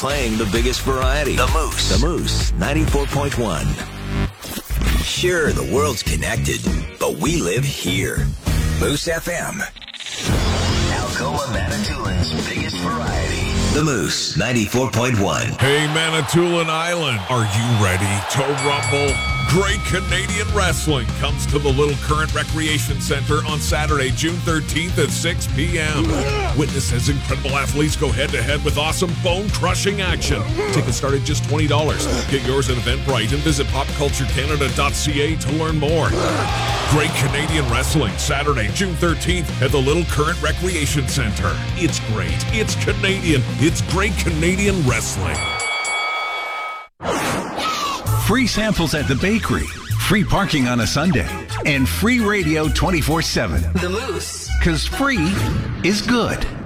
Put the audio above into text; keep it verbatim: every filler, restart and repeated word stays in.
playing the biggest variety. The Moose. The Moose, ninety-four point one. Sure, the world's connected, but we live here. Moose F M. Algoma Manitoulин's biggest variety. The Moose, ninety-four point one. Hey, Manitoulin Island, are you ready to rumble? Great Canadian Wrestling comes to the Little Current Recreation Center on Saturday, June thirteenth at six p.m. Witness as incredible athletes go head-to-head with awesome bone-crushing action. Tickets start at just twenty dollars. Get yours at Eventbrite and visit pop culture canada dot c a to learn more. Great Canadian Wrestling, Saturday, June thirteenth at the Little Current Recreation Center. It's great. It's Canadian. It's Great Canadian Wrestling. Free samples at the bakery, free parking on a Sunday, and free radio twenty-four seven. The Moose. Because free is good.